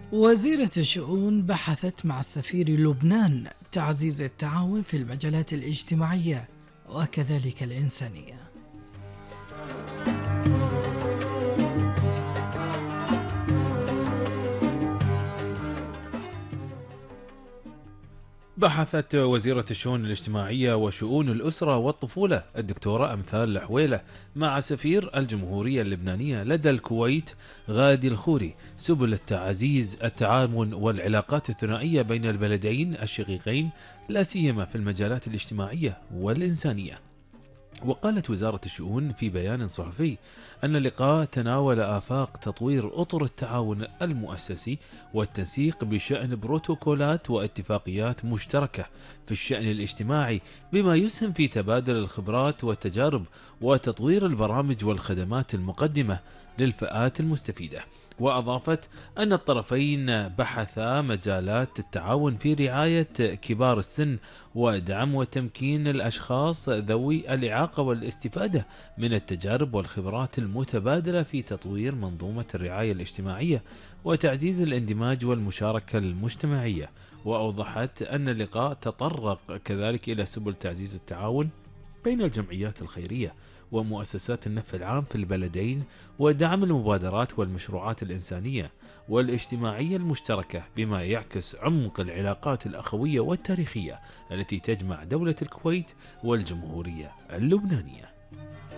وزيرة الشؤون بحثت مع سفير لبنان تعزيز التعاون في المجالات الاجتماعية وكذلك الإنسانية. بحثت وزيرة الشؤون الاجتماعية وشؤون الأسرة والطفولة الدكتورة أمثال الحويلة مع سفير الجمهورية اللبنانية لدى الكويت غادي الخوري سبل تعزيز التعاون والعلاقات الثنائية بين البلدين الشقيقين، لا سيما في المجالات الاجتماعية والإنسانية. وقالت وزارة الشؤون في بيان صحفي أن اللقاء تناول آفاق تطوير أطر التعاون المؤسسي والتنسيق بشأن بروتوكولات واتفاقيات مشتركة في الشأن الاجتماعي، بما يسهم في تبادل الخبرات والتجارب وتطوير البرامج والخدمات المقدمة للفئات المستفيدة. وأضافت أن الطرفين بحثا مجالات التعاون في رعاية كبار السن ودعم وتمكين الأشخاص ذوي الإعاقة والاستفادة من التجارب والخبرات المتبادلة في تطوير منظومة الرعاية الاجتماعية وتعزيز الاندماج والمشاركة المجتمعية. وأوضحت أن اللقاء تطرق كذلك إلى سبل تعزيز التعاون بين الجمعيات الخيرية ومؤسسات النفع العام في البلدين ودعم المبادرات والمشروعات الإنسانية والاجتماعية المشتركة، بما يعكس عمق العلاقات الأخوية والتاريخية التي تجمع دولة الكويت والجمهورية اللبنانية.